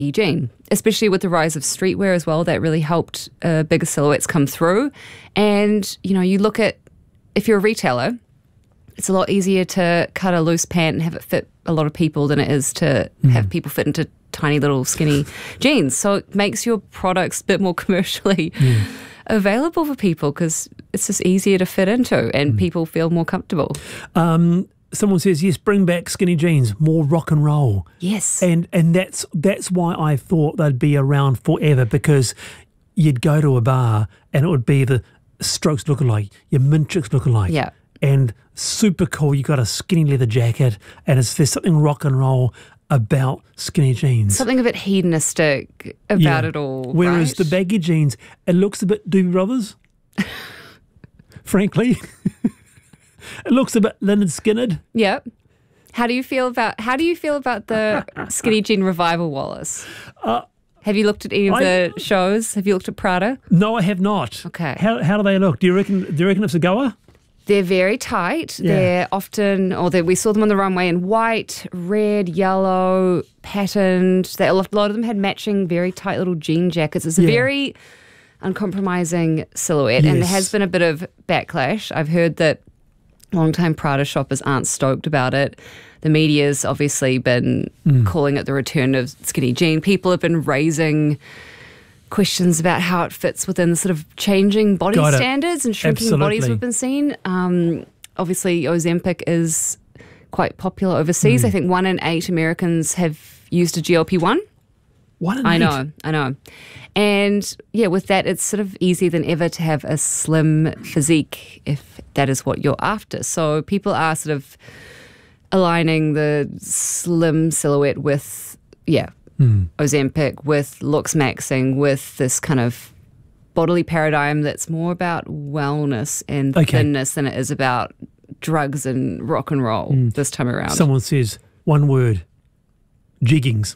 Jean, especially with the rise of streetwear as well. That really helped bigger silhouettes come through. And, you look at, if you're a retailer, it's a lot easier to cut a loose pant and have it fit a lot of people than it is to have people fit into tiny little skinny jeans. So it makes your products a bit more commercially available for people because it's just easier to fit into and people feel more comfortable. Someone says, yes, bring back skinny jeans, more rock and roll. Yes. And that's why I thought they'd be around forever, because you'd go to a bar and it would be the Strokes lookalike, your Mint Chicks lookalike. Yeah. And super cool, you got a skinny leather jacket, and there's something rock and roll about skinny jeans. Something a bit hedonistic about it all. Whereas right? the baggy jeans, it looks a bit Doobie Brothers, frankly. It looks a bit Lynyrd Skynyrd. Yep. How do you feel about the skinny jean revival, Wallace? Have you looked at any of the shows? Have you looked at Prada? No, I have not. Okay. How do they look? Do you reckon it's a goer? They're very tight. Yeah. They're often, we saw them on the runway in white, red, yellow, patterned. A lot of them had matching very tight little jean jackets. It's a very uncompromising silhouette, and there has been a bit of backlash. I've heard that long-time Prada shoppers aren't stoked about it. The media's obviously been calling it the return of skinny jean. People have been raising questions about how it fits within the sort of changing body standards and shrinking bodies we've been seeing. Obviously, Ozempic is quite popular overseas. I think 1 in 8 Americans have used a GLP-1. 1 in 8? I know. And with that, it's sort of easier than ever to have a slim physique if that is what you're after. So people are sort of aligning the slim silhouette with, Ozempic, with looks maxing, with this kind of bodily paradigm that's more about wellness and thinness than it is about drugs and rock and roll this time around. Someone says, one word, jiggings.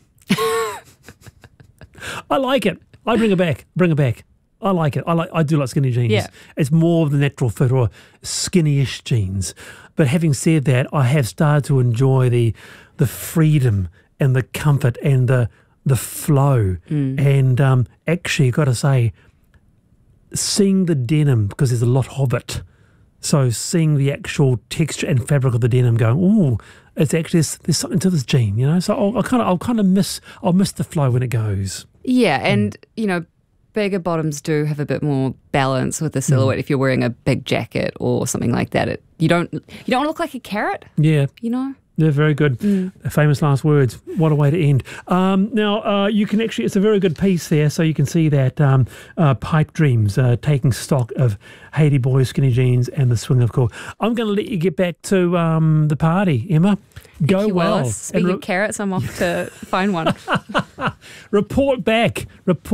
I like it. I bring it back. I like it. I do like skinny jeans. Yeah. It's more of the natural fit or skinny-ish jeans. But having said that, I have started to enjoy the freedom and the comfort and the flow. And actually, I've got to say, seeing the denim, because there's a lot of it, so seeing the actual texture and fabric of the denim going, ooh, it's actually, there's something to this jean, So I'll miss the flow when it goes. Yeah, and bigger bottoms do have a bit more balance with the silhouette. If you're wearing a big jacket or something like that, you don't want to look like a carrot. Yeah, Yeah, very good. Famous last words. What a way to end. Now, you can actually, it's a very good piece there, so you can see that Pipe Dreams taking stock of Haiti Boys, Skinny Jeans, and the Swing of Cool. I'm going to let you get back to the party, Emma. Go well. Wallace. Speaking of carrots, I'm off to find one. Report back.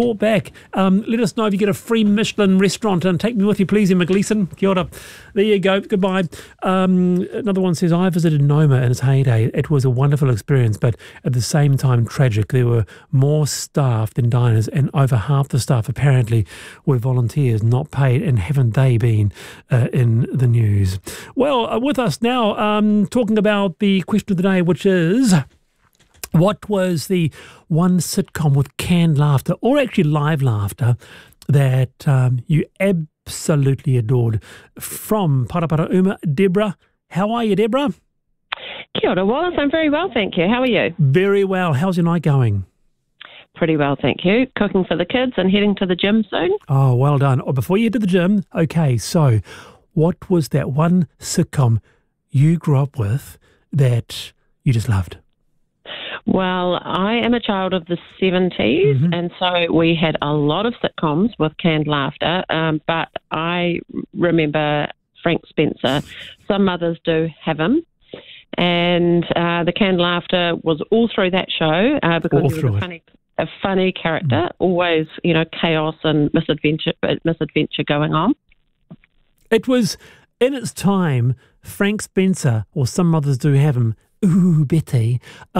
Let us know if you get a free Michelin restaurant, and take me with you, please, Emma Gleeson. Kia ora. There you go. Goodbye. Another one says, I visited Noma in its heyday. It was a wonderful experience, but at the same time tragic. There were more staff than diners, and over half the staff apparently were volunteers, not paid, and haven't they been in the news? Well, with us now, talking about the question of the day, which is, what was the one sitcom with canned laughter, or actually live laughter, that you absolutely adored? From Parapara Uma, Deborah. How are you, Deborah? Kia ora, Wallace. I'm very well, thank you. How are you? Very well. How's your night going? Pretty well, thank you. Cooking for the kids and heading to the gym soon. Oh, well done. Oh, before you head to the gym, okay, so what was that one sitcom you grew up with that you just loved? Well, I am a child of the 70s, and so we had a lot of sitcoms with canned laughter, but I remember Frank Spencer. Some mothers do have him, and the canned laughter was all through that show because he was a funny character, always, chaos and misadventure going on. It was, in its time, Frank Spencer, or Some Mothers Do Have Him, ooh, Betty,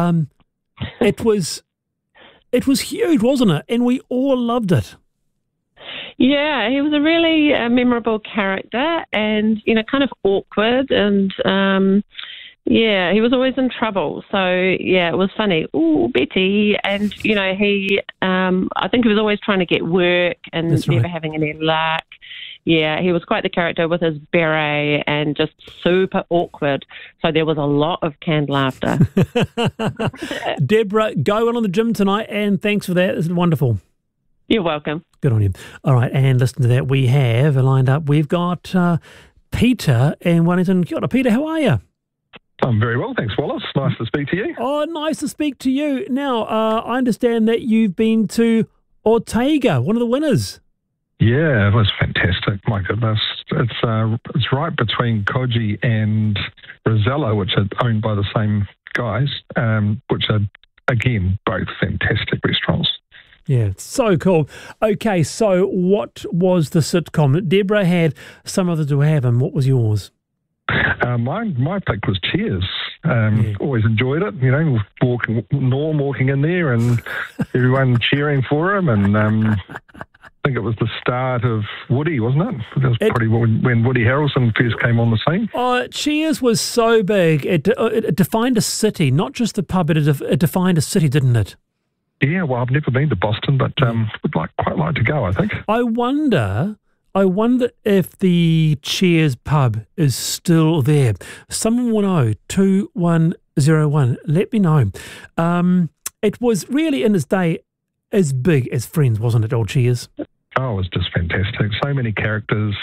it was huge, wasn't it? And we all loved it. Yeah, he was a really memorable character, and kind of awkward, and Yeah, he was always in trouble. So, yeah, it was funny. Ooh, Betty. And, I think he was always trying to get work and never having any luck. Yeah, he was quite the character with his beret and just super awkward. So there was a lot of canned laughter. Deborah, go on the gym tonight, and thanks for that. It's wonderful. You're welcome. Good on you. All right, and listen to that. We have lined up. We've got Peter in Wellington. Kia ora, Peter. How are you? I'm very well, thanks, Wallace. Nice to speak to you. Oh, nice to speak to you. Now, I understand that you've been to Ortega, one of the winners. Yeah, it was fantastic. My goodness, it's right between Koji and Rosello, which are owned by the same guys, which are again both fantastic restaurants. Yeah, so cool. Okay, so what was the sitcom? Deborah had some others to have, and what was yours? My pick was Cheers. Always enjoyed it. Norm walking in there and everyone cheering for him, and I think it was the start of Woody, wasn't it? That was probably when Woody Harrelson first came on the scene. Cheers was so big. It defined a city, not just the pub, but it defined a city, didn't it? Yeah, well, I've never been to Boston, but would quite like to go, I think. I wonder if the Cheers pub is still there. Someone will know, 2101. Let me know. It was really, in its day, as big as Friends, wasn't it, old Cheers? Oh, it was just fantastic. So many characters.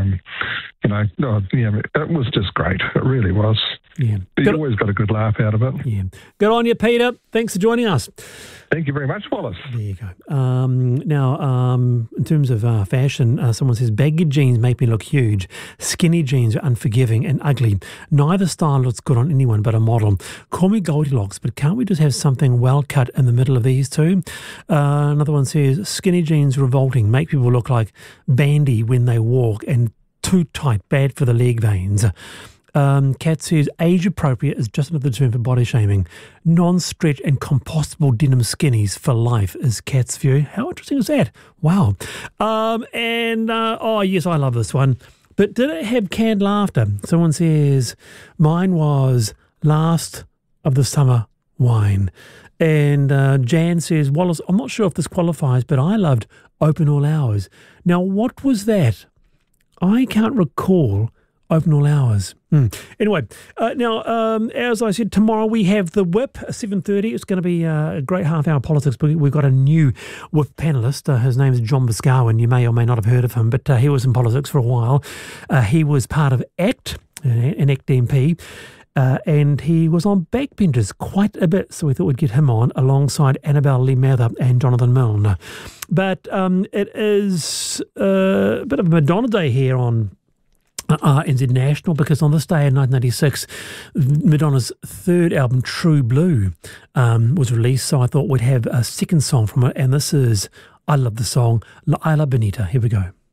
It was just great. It really was. Yeah. You always got a good laugh out of it. Yeah. Good on you, Peter. Thanks for joining us. Thank you very much, Wallace. There you go. Now, in terms of fashion, someone says, baggy jeans make me look huge. Skinny jeans are unforgiving and ugly. Neither style looks good on anyone but a model. Call me Goldilocks, but can't we just have something well cut in the middle of these two? Another one says, skinny jeans revolting, make people look like bandy when they walk, and too tight, bad for the leg veins. Kat says, age appropriate is just another term for body shaming. Non-stretch and compostable denim skinnies for life is Kat's view. How interesting is that? Wow. Yes, I love this one. But did it have canned laughter? Someone says, mine was Last of the Summer Wine. And Jan says, Wallace, I'm not sure if this qualifies, but I loved Open All Hours. Now, what was that? I can't recall Open All Hours. Anyway, as I said, tomorrow we have the Whip, 7:30. It's going to be a great half-hour politics. We've got a new Whip panellist. His name is John Boscawen. You may or may not have heard of him, but he was in politics for a while. He was part of ACT, an ACT MP, and he was on backbenchers quite a bit, so we thought we'd get him on alongside Annabelle Lee Mather and Jonathan Milne. But it is a bit of a Madonna Day here on NZ National, because on this day in 1986, Madonna's third album, True Blue, was released, so I thought we'd have a second song from it, and this is, I love the song, La Isla Bonita. Here we go.